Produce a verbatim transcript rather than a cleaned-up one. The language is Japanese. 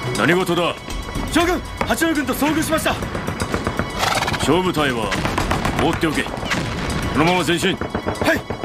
何事だ。 将軍、八郎軍と遭遇しました。 勝負隊は放っておけ。このまま前進。 はい。